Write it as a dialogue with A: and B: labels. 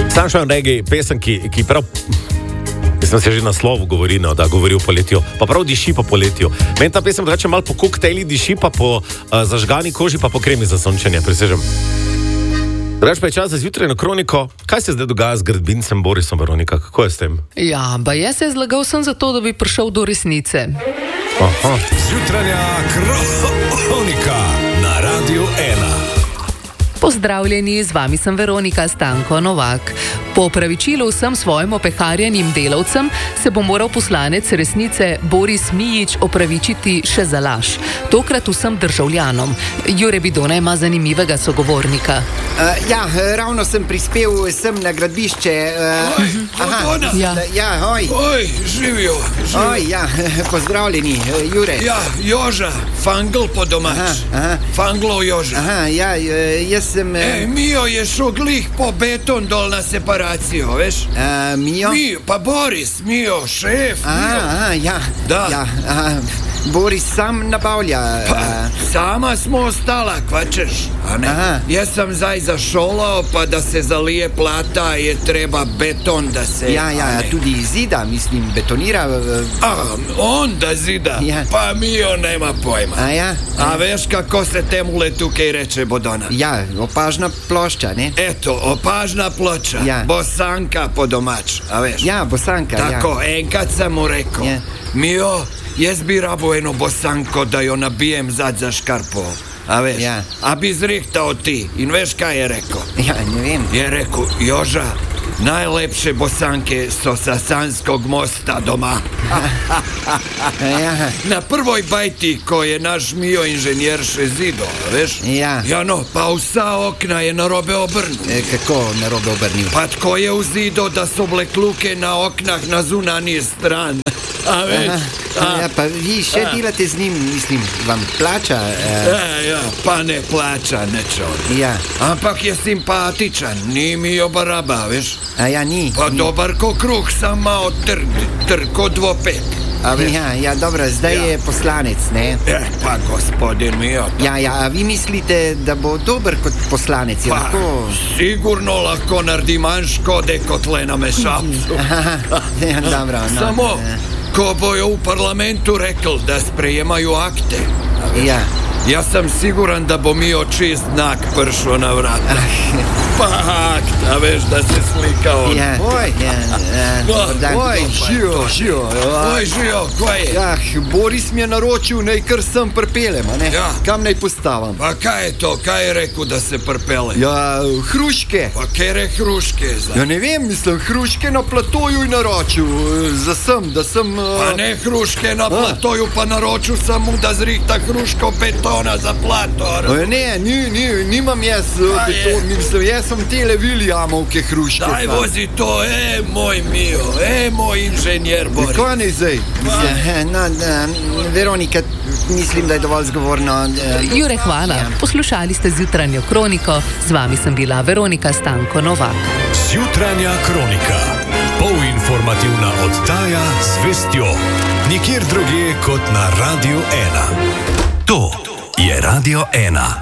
A: Sunshine Reggae, pesem, ki prav, mislim, se že na slovu govori, no, da govori o poletju, pa prav diši po poletju. Meni ta pesem drugače malo po koktejli diši, pa po zažgani koži, pa po kremi za sončenje, prisežem. Drugače pa je čas za zjutrajno kroniko. Kaj se zdaj dogaja z gradbincem Borisom, Veronika? Kako je s tem?
B: Ja, ba jaz se zlagal sem zato, da bi prišel do resnice.
A: Aha.
C: Zjutranja kronika na Radiu 1.
B: Pozdravljeni, z vami sem Veronika Stanko Novak. Po opravičilu vsem svojim opeharjenim delavcem se bo moral poslanec resnice Boris Mijić opravičiti še za laž. Tokrat vsem državljanom. Jure Bidona ima zanimivega sogovornika.
D: Ravno sem prispel sem na gradbišče.
E: Oj, živijo.
D: Pozdravljeni, Jure.
E: Ja, Joža, Fangl po domač. Fanglov Joža.
D: Jaz sem...
E: Mijo je šel glih po beton dol na separacijo, veš?
D: Mijo?
E: Mijo, pa Boris, Mijo, šef, Mijo. Da.
D: Boris sam nabavlja.
E: Sama smo ostala, kvačeš, a ne? Jaz sem zdaj zašolal, pa da se zalije plata, je treba beton, da se...
D: Tudi zida, mislim, betonira.
E: On da zida, pa Mijo nema pojma. A veš, kako se temule tukaj reče, Bodona?
D: Ja, opažna plošča, ne?
E: Eto, opažna ploča, bosanka po domač, a veš?
D: Ja, bosanka,
E: Tako, enkrat sem mu rekel, Mijo, jaz bi rabo eno bosanko, da jo nabijem zad za škarpo. A veš, a bi zrihtal ti. In veš, kaj je rekel?
D: Ja, ne vem.
E: Je rekel, Joža, najlepše bosanke so sa Sanskog mosta doma. Na prvoj bajti, ko je naš Mijo inženjer še zido, veš? Ja, no, pa vsa okna je narobe obrnil.
D: Kako narobe obrnil?
E: Pa tko je uzido, da so bile kluke na oknah na zunanji stran. A veš?
D: Pa vi še delate z njim, mislim, vam plača?
E: Pa ne plača nečo. Ampak je simpatičan, ni Mijo baraba, veš?
D: Ni.
E: Pa dobar ko kruh, sam malo trko dvopek.
D: Dobro, zdaj je poslanec, ne?
E: Pa gospodin Mijo.
D: A vi mislite, da bo dober kot poslanec?
E: Sigurno lahko naredi manj škode kot le na mešalcu.
D: Dobro, no.
E: Samo, ko bojo v parlamentu rekli, da sprejemajo akte. Jaz sem siguran, da bo Mijo čist znak prišel na vrata. Pa akt, a veš, da se slika on. Žijo, kaj je?
D: Boris mi je naročil, naj kar sem pripeljem, a ne? Kam naj postavim?
E: Pa kaj je to? Kaj je rekel, da se pripelje?
D: Hruške.
E: Pa kere hruške?
D: Ne vem, mislim, hruške na platoju in naročil. Da sem...
E: Pa ne hruške na platoju, pa naročil sem mu, da zrihta hruško betona za plato.
D: Ne, nimam jaz beton, mislim, jaz sem tele Williamovke hruške.
E: Daj vozi to, moj Mijo, moj inženjer Boris.
D: Kaj ne zdaj? Veronika, mislim, da je dovolj zgovorno.
B: Jure, hvala. Poslušali ste zjutranjo kroniko, z vami sem bila Veronika Stanko Novak.
C: Zjutranja kronika, polinformativna oddaja z vestjo, nikjer drugje kot na Radiu 1. To je Radio 1.